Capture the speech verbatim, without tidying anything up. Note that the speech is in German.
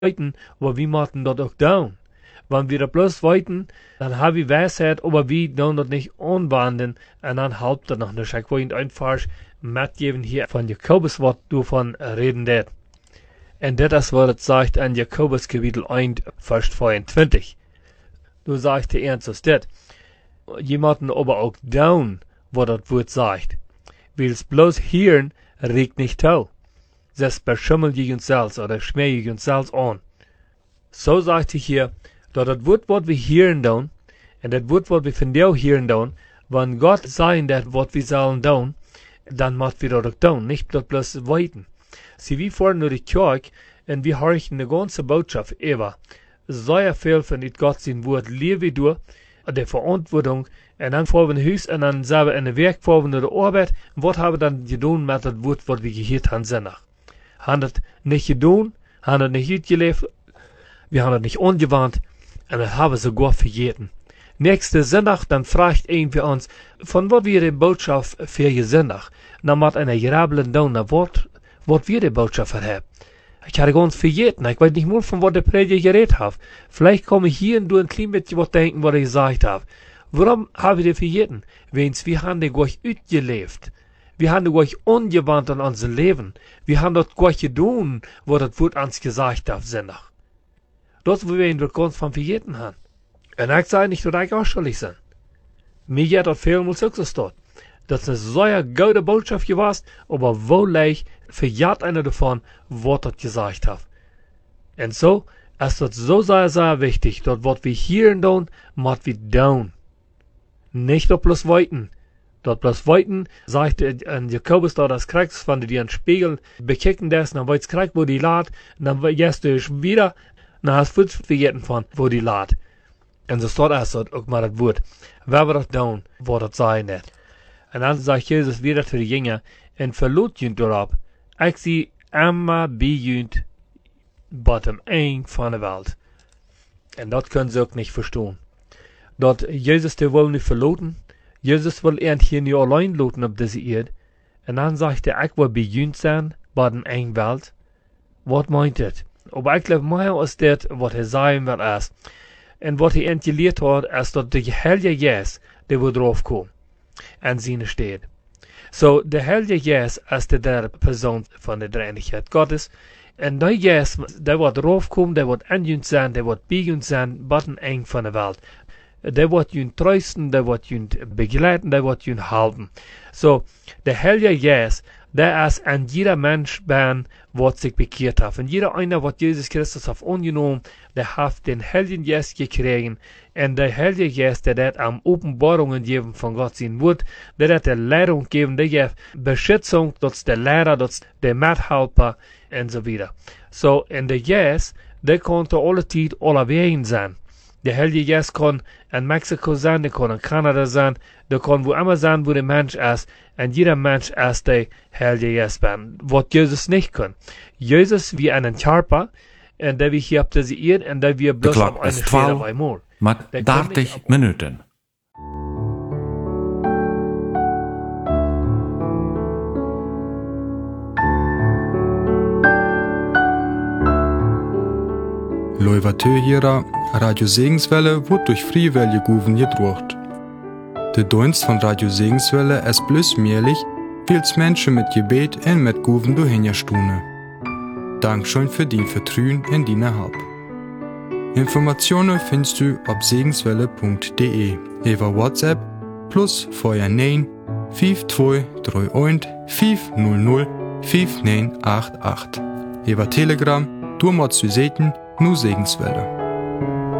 weiten, aber wir machen das auch down. Wenn wir das bloß weiten, dann haben wir Weisheit, aber wir tun das nicht anwenden, und dann halbt das noch nicht. Ich wollte einfach mitgeben hier von Jakobus, was du von reden det. Und das ist, was es sagt an Jakobus Kapitel eins, Vers vierundzwanzig. Du sagst dir ernsthaft das. Jemanden aber auch down, was das Wort sagt. Will's bloß hören, regt nicht tau. Das beschimmelt je uns selbst oder schmäht je uns selbst an. So sagt ich hier, dass das Wort, was wir hören tun, und das Wort, was wir von dir hören tun, wenn Gott sagt, das, was wir sollen tun, dann macht wir das auch tun, nicht das bloß weiten. Sie, wir fahren nur die Kirche, und wir horchen die ganze Botschaft über. Sehr viel von dem Gott sein Wort leben wir durch, der Verantwortung, und dann fahren wir Haus, und dann selber in der Werk, fahren wir der Arbeit, und was haben wir dann getan mit das Wort, was wir gehört haben, Sonntag? Haben das nicht getan, haben das nicht ausgelebt, wir haben das nicht angewandt, und das haben wir sogar vergessen. Nächste Sonntag, dann fragt irgendwie uns, von was wir die Botschaft für die Sonntag, dann macht einer gerabeln down, na was, was wir die Botschaft haben. Ich hatte ganz vergessen, ich weiß nicht mehr, von was der Prediger geredet hat. Vielleicht komme ich hier und du ein klein bisschen was denken, was ich gesagt habe. Warum habe ich das vergessen? Wenn's, wir haben das gleich ausgelebt. Wir haben das gleich angewandt an unser Leben. Wir haben das gleich getan, was das Wort uns gesagt hat, Sonntag. Das, wo wir ihn ganz von vergessen haben. Und ich sage nicht, dass ich auch schuldig bin. Mir geht das vielmals auch so dort. Das ist eine sehr gute Botschaft gewesen, aber wohl verjagt einer davon, was das gesagt hat. Und so ist das so sehr, sehr wichtig, dass was wir hier tun, macht wir down. Nicht das bloß weiten. Das bloß weiten, sagt in Jakobus da, das kriegst, wenn du dir einen Spiegel bekicken lässt, dann weißt du, wo die lad, dann gehst du wieder, dann hast du vergessen von, wo die lad. Und so steht es auch mal das Wort. Wer wird das down, wo das sein nicht. Und dann sagt Jesus wieder zu den Jüngern, und verlut jünt darauf, ich sie immer bejünt, bottom ein von der Welt. Und das können sie auch nicht verstehen. Dort Jesus, der will nicht verloten, Jesus will er hier nicht allein loten auf diese Erde. Und dann sagt er, ich will bejünt sein, bottom ein Welt. Was meint das? Aber ich glaube, mehr ist das, was er sagen will, ist. Und was er entgelehrt hat, ist, dass der Heilige Geist, der wird drauf kommen. An seine steht. So, der Heilige Geist ist die dritte Person von der Dreieinigkeit Gottes. Und der Geist, der wird draufkommen, der wird an uns sein, der wird bei uns sein, bottom eng von der Welt. Der wird uns trösten, der wird uns begleiten, der wird uns halten. So, der Heilige Geist, der ist an jeder Mensch ben, was sich bekehrt hat. Und jeder einer, was Jesus Christus hat angenommen, der hat den Heiligen Geist gekriegt. Und der Heilige Geist, der hat am Offenbarungen geben von Gott sein Wort, der hat der Leitung geben, der gibt Beschützung, das ist der Lehrer, das ist der Mithelfer und so weiter. So, und der Geist, der konnte alle Zeit, alle Wegen sein. Der Heilige Geist kann in Mexiko sein, der kann in Kanada sein, der kann wo immer sein, wo der Mensch ist. Und jeder Mensch ist der Heilige Geist, was Jesus nicht kann. Jesus wie einen Körper, und der wir hier auf dieser Erde, und der wir bloß auf eine Stelle auf einmal. Mit dertig Minuten. Loivatö Radio Segenswelle wird durch Freiwillige Guven gedruckt. Der Dienst von Radio Segenswelle ist bloß möglich, weil es Menschen mit Gebet und mit Guven durchhinterstunden. Dankeschön für dein Vertrauen in deine Help. Informationen findest du auf segenswelle punkt de über WhatsApp plus Feuer neun fünf zwei drei eins fünf null null fünf neun acht acht. Über Telegram, du mal zu sehen, nur Segenswelle.